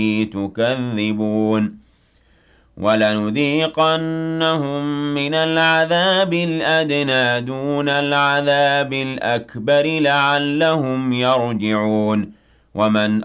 تُكَذِّبُونَ وَلَنُذِيقَنَّهُم مِّنَ الْعَذَابِ الْأَدْنَىٰ دُونَ الْعَذَابِ الْأَكْبَرِ لَعَلَّهُمْ يَرْجِعُونَ وَمَنْ